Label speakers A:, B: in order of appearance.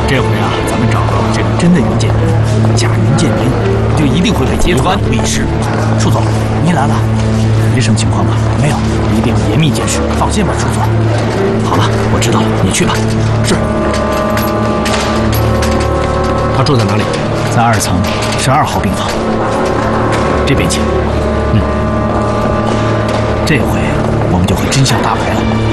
A: 这回啊，咱们找到了这个真的袁建民，假袁建民就一定会被揭穿为是。楚总，您来了，没什么情况吧？没有，一定要严密监视。放心吧，楚总。好了，我知道了，你去吧。是。他住在哪里？在2层12号病房。这边请。这回我们就会真相大白了。